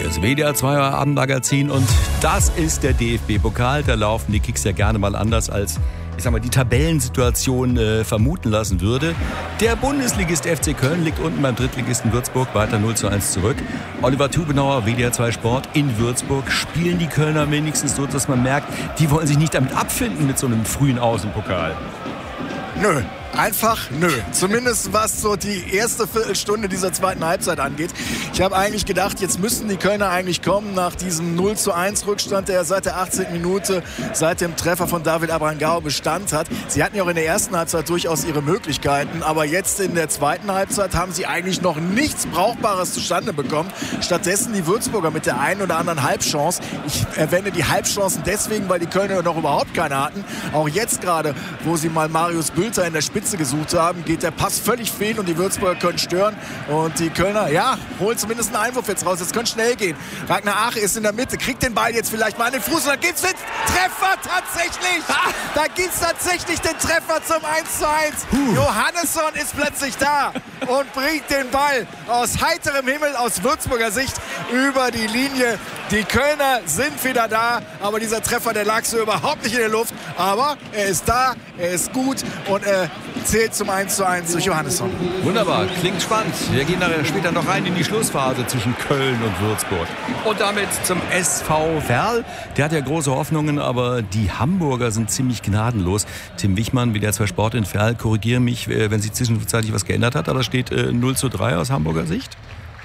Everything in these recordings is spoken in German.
Hier ist WDR 2 euer Abendmagazin und das ist der DFB-Pokal. Da laufen die Kicks ja gerne mal anders als, ich sag mal, die Tabellensituation vermuten lassen würde. Der Bundesligist FC Köln liegt unten beim Drittligisten Würzburg weiter 0:1 zurück. Oliver Tubenauer, WDR 2 Sport in Würzburg. Spielen die Kölner wenigstens so, dass man merkt, die wollen sich nicht damit abfinden mit so einem frühen Außenpokal? Nö. Einfach nö. Zumindest was so die erste Viertelstunde dieser zweiten Halbzeit angeht. Ich habe eigentlich gedacht, jetzt müssten die Kölner eigentlich kommen nach diesem 0:1 Rückstand, der seit der 18. Minute, seit dem Treffer von David Abrangao Bestand hat. Sie hatten ja auch in der ersten Halbzeit durchaus ihre Möglichkeiten, aber jetzt in der zweiten Halbzeit haben sie eigentlich noch nichts Brauchbares zustande bekommen. Stattdessen die Würzburger mit der einen oder anderen Halbchance. Ich erwähne die Halbchancen deswegen, weil die Kölner noch überhaupt keine hatten. Auch jetzt gerade, wo sie mal Marius Bülter in der Spitze gesucht haben, geht der Pass völlig fehl und die Würzburger können stören und die Kölner, ja, holen zumindest einen Einwurf jetzt raus. Jetzt könnte schnell gehen. Ragnar Ache ist in der Mitte, kriegt den Ball jetzt vielleicht mal an den Fuß und dann gibt's den Treffer tatsächlich. Da gibt's tatsächlich den Treffer zum 1:1. Johannesson ist plötzlich da und bringt den Ball aus heiterem Himmel aus Würzburger Sicht über die Linie. Die Kölner sind wieder da, aber dieser Treffer, der lag so überhaupt nicht in der Luft. Aber er ist da, er ist gut und er zählt zum 1:1 durch Johannesson. Wunderbar, klingt spannend. Wir gehen nachher später noch rein in die Schlussphase zwischen Köln und Würzburg. Und damit zum SV Verl. Der hat ja große Hoffnungen, aber die Hamburger sind ziemlich gnadenlos. Tim Wichmann, WDR 2 Sport in Verl, korrigiere mich, wenn sich zwischenzeitlich was geändert hat, aber steht 0:3 aus Hamburger Sicht.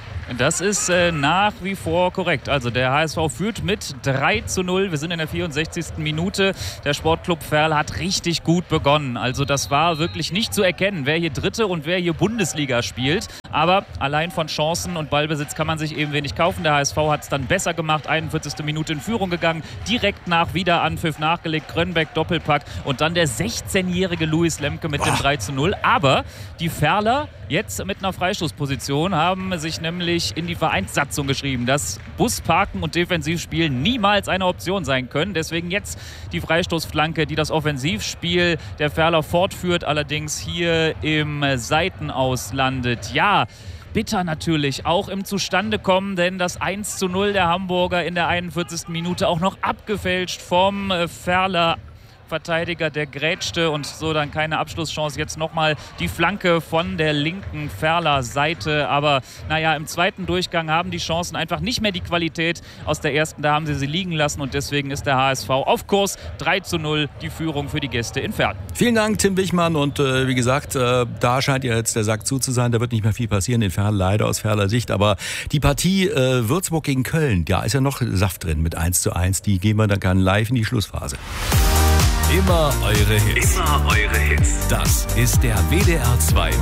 Das ist nach wie vor korrekt. Also der HSV führt mit 3:0. Wir sind in der 64. Minute. Der Sportclub Verl hat richtig gut begonnen. Also das war wirklich nicht zu erkennen, wer hier Dritte und wer hier Bundesliga spielt. Aber allein von Chancen und Ballbesitz kann man sich eben wenig kaufen. Der HSV hat es dann besser gemacht. 41. Minute in Führung gegangen. Direkt nach Wiederanpfiff nachgelegt. Grönbeck Doppelpack. Und dann der 16-jährige Luis Lemke mit dem 3:0. Aber die Verler jetzt mit einer Freistoßposition haben sich nämlich in die Vereinssatzung geschrieben, dass Busparken und Defensivspiel niemals eine Option sein können. Deswegen jetzt die Freistoßflanke, die das Offensivspiel der Verler fortführt, allerdings hier im Seitenaus landet. Ja, bitter natürlich auch im Zustandekommen, denn das 1:0 der Hamburger in der 41. Minute auch noch abgefälscht vom Verler Verteidiger, der grätschte und so dann keine Abschlusschance. Jetzt nochmal die Flanke von der linken Verler Seite. Aber naja, im zweiten Durchgang haben die Chancen einfach nicht mehr die Qualität aus der ersten. Da haben sie liegen lassen und deswegen ist der HSV auf Kurs. 3:0 die Führung für die Gäste in Verl. Vielen Dank, Tim Wichmann. Und wie gesagt, da scheint ja jetzt der Sack zu sein. Da wird nicht mehr viel passieren in Verl, leider aus Verler Sicht. Aber die Partie Würzburg gegen Köln, da ist ja noch Saft drin mit 1:1. Die gehen wir dann live in die Schlussphase. Immer eure Hits. Immer eure Hits. Das ist der WDR 2